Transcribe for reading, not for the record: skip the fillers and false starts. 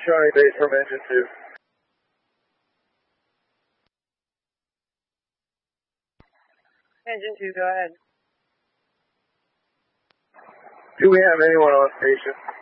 Shawnee Base from engine 2. Engine 2, go ahead. Do we have anyone on station?